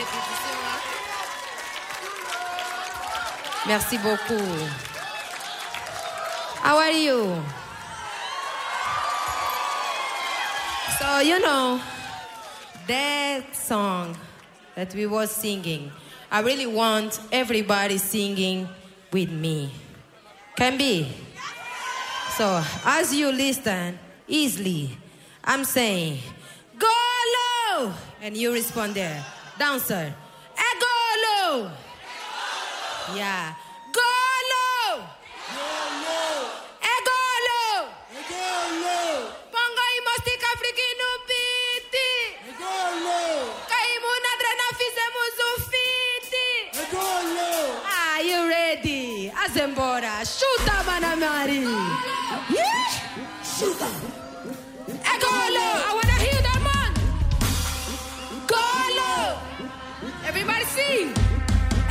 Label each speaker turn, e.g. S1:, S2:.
S1: Merci beaucoup. How are you? So, you know, that song that we were singing, I really want everybody singing with me. Can be? So, as you listen easily, I'm saying, go low! And you respond there. Dancer, go low! Yeah. Go low! Go low! Pongo i mostik afrikinu biti! Kaimu nadrena fizemos ufiti! Ah, you ready? Azembora, chuta, Manamari! Chuta! Go low! I wanna hear that, man! Go low! Everybody sing!